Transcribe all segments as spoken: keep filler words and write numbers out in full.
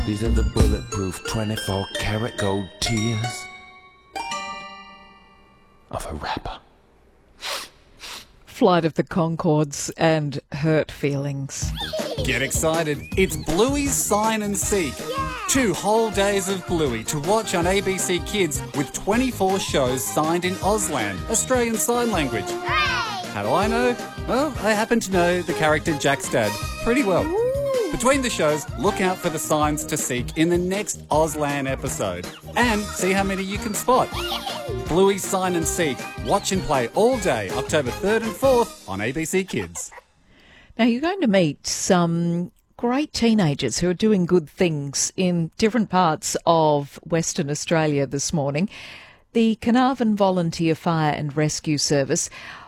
These are the bulletproof twenty-four karat gold tears of a rapper. Flight of the Conchords and Hurt Feelings. Get excited. It's Bluey's Sign and Seek. Two whole days of Bluey to watch on A B C Kids with twenty-four shows signed in Auslan, Australian Sign Language. How do I know? Well, I happen to know the character Jack's dad pretty well. Between the shows, look out for the signs to seek in the next Auslan episode and see how many you can spot. Bluey's Sign and Seek. Watch and play all day, October third and fourth on A B C Kids. Now, you're going to meet some great teenagers who are doing good things in different parts of Western Australia this morning. The Carnarvon Volunteer Fire and Rescue Service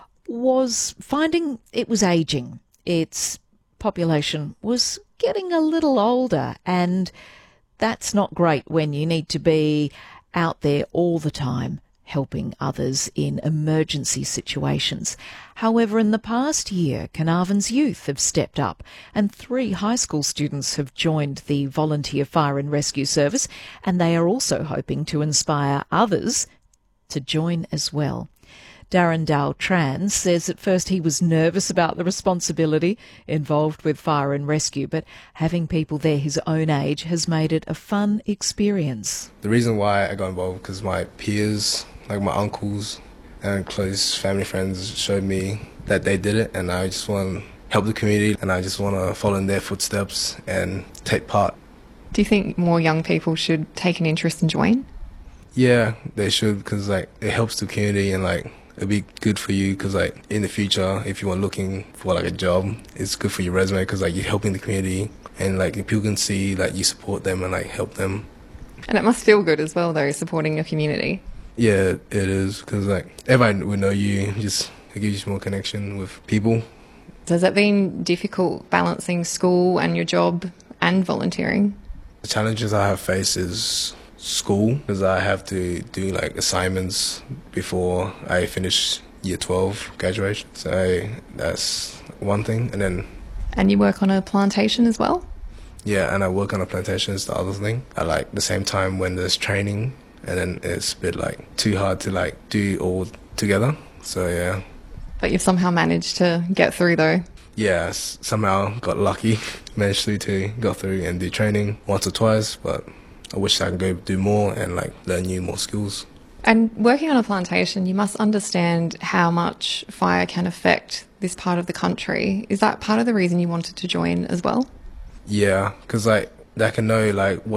was finding it was ageing. Its population was getting a little older, and that's not great when you need to be out there all the time helping others in emergency situations. However, in the past year, Carnarvon's youth have stepped up, and three high school students have joined the Volunteer Fire and Rescue Service, and they are also hoping to inspire others to join as well. Darren Dale Tran says at first he was nervous about the responsibility involved with fire and rescue, but having people there his own age has made it a fun experience. The reason why I got involved because my peers, like my uncles and close family friends, showed me that they did it, and I just want to help the community, and I just want to follow in their footsteps and take part. Do you think more young people should take an interest and join? Yeah, they should, because like it helps the community, and like it'd be good for you because like in the future, if you are looking for like a job, it's good for your resume because like you're helping the community, and like people can see like you support them and like help them. And it must feel good as well though, supporting your community. Yeah, it is, because like everyone would know you, just it gives you more connection with people. So has that been difficult balancing school and your job and volunteering? The challenges I have faced is school, because I have to do like assignments before I finish year twelve graduation, so that's one thing. And then And you work on a plantation as well? yeah, and I work on a plantation is the other thing. At like the same time when there's training, and then it's a bit like too hard to like do all together, so yeah. But you've somehow managed to get through though. Yeah, s- somehow got lucky, managed to, to go through and do training once or twice, but I wish I could go do more and like learn new more skills. And working on a plantation, you must understand how much fire can affect this part of the country. Is that part of the reason you wanted to join as well? Yeah, because like they can know like what